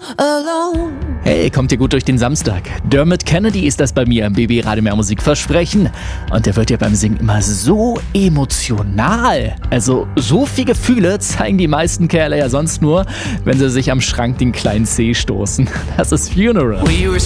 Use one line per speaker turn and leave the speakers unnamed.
alone.
Hey, kommt ihr gut durch den Samstag? Dermot Kennedy ist das bei mir im BB Radio Mehr Musik Versprechen. Und der wird ja beim Singen immer so emotional. Also so viel Gefühle zeigen die meisten Kerle ja sonst nur, wenn sie sich am Schrank den kleinen Zeh stoßen. Das ist Funeral.